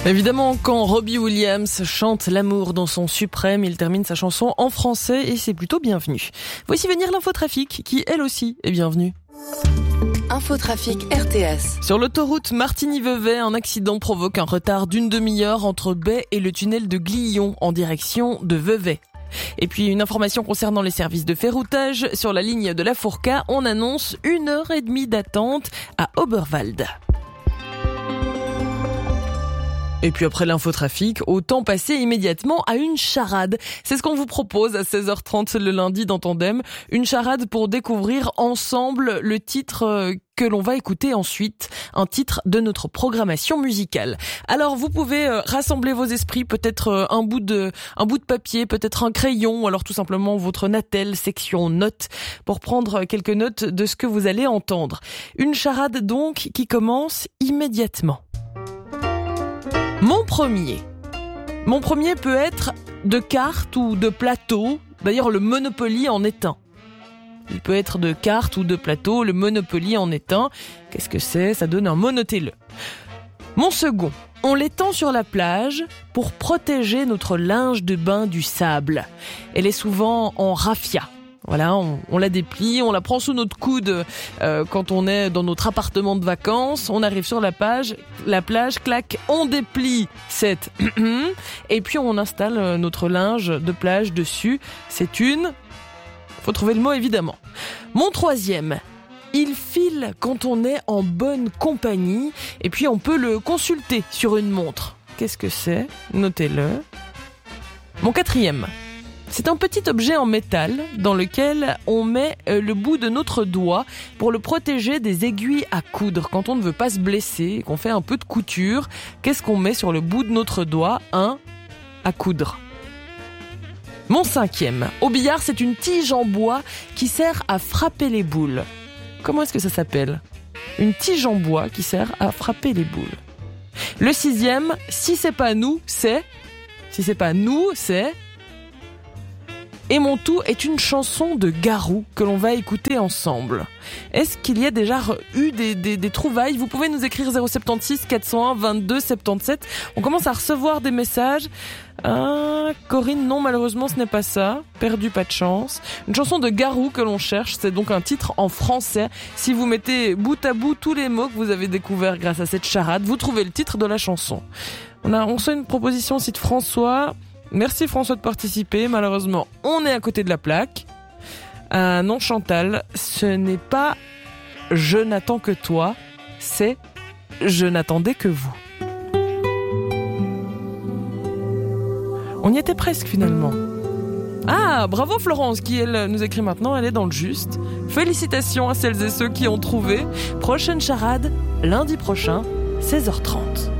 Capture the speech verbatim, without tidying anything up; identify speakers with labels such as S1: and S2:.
S1: Évidemment, quand Robbie Williams chante l'amour dans son suprême, il termine sa chanson en français et c'est plutôt bienvenu. Voici venir l'infotrafic qui, elle aussi, est bienvenue.
S2: Infotrafic R T S.
S1: Sur l'autoroute Martigny-Vevey, un accident provoque un retard d'une demi-heure entre Baie et le tunnel de Glion en direction de Vevey. Et puis une information concernant les services de ferroutage. Sur la ligne de la Fourca, on annonce une heure et demie d'attente à Oberwald. Et puis après l'infotrafic, autant passer immédiatement à une charade. C'est ce qu'on vous propose à seize heures trente le lundi dans Tandem. Une charade pour découvrir ensemble le titre que l'on va écouter ensuite, un titre de notre programmation musicale. Alors vous pouvez rassembler vos esprits, peut-être un bout de un bout de papier, peut-être un crayon, ou alors tout simplement votre Natel section notes pour prendre quelques notes de ce que vous allez entendre. Une charade donc qui commence immédiatement. Mon premier. Mon premier peut être de cartes ou de plateau. D'ailleurs, le Monopoly en est un. Il peut être de cartes ou de plateau. Le Monopoly en est un. Qu'est-ce que c'est ? Ça donne un monotéleux. Mon second. On l'étend sur la plage pour protéger notre linge de bain du sable. Elle est souvent en raffia. Voilà, on, on la déplie, on la prend sous notre coude euh, quand on est dans notre appartement de vacances. On arrive sur la plage, la plage, clac, on déplie cette et puis on installe notre linge de plage dessus. C'est une... Faut trouver le mot évidemment. Mon troisième, il file quand on est en bonne compagnie et puis on peut le consulter sur une montre. Qu'est-ce que c'est ? Notez-le. Mon quatrième. C'est un petit objet en métal dans lequel on met le bout de notre doigt pour le protéger des aiguilles à coudre. Quand on ne veut pas se blesser et qu'on fait un peu de couture, qu'est-ce qu'on met sur le bout de notre doigt ? Un à coudre. Mon cinquième. Au billard, c'est une tige en bois qui sert à frapper les boules. Comment est-ce que ça s'appelle ? Une tige en bois qui sert à frapper les boules. Le sixième, si c'est pas nous, c'est... Si c'est pas nous, c'est... Et mon tout est une chanson de Garou que l'on va écouter ensemble. Est-ce qu'il y a déjà eu des, des, des trouvailles ? Vous pouvez nous écrire zéro sept six quatre zéro un vingt-deux soixante-dix-sept. On commence à recevoir des messages. Ah, Corinne, non, malheureusement, ce n'est pas ça. Perdu, pas de chance. Une chanson de Garou que l'on cherche. C'est donc un titre en français. Si vous mettez bout à bout tous les mots que vous avez découverts grâce à cette charade, vous trouvez le titre de la chanson. On a, on fait une proposition aussi de François. Merci François de participer. Malheureusement, on est à côté de la plaque. Ah non Chantal, ce n'est pas « Je n'attends que toi », c'est « Je n'attendais que vous ». On y était presque finalement. Ah, bravo Florence qui elle nous écrit maintenant, elle est dans le juste. Félicitations à celles et ceux qui ont trouvé. Prochaine charade, lundi prochain, seize heures trente.